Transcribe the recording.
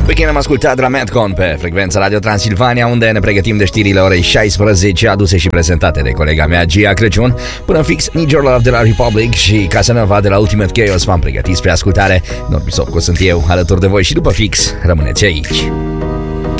Weekend am ascultat de la Madcon pe frecvența Radio Transilvania, unde ne pregătim de știrile orei 16, aduse și prezentate de colega mea Gia Crăciun. Până fix, Need Your Love de la Republic și Casanova de la Ultimate Chaos v-am pregătit spre ascultare. Norbi Sopco sunt eu, alături de voi și după fix, rămâneți aici.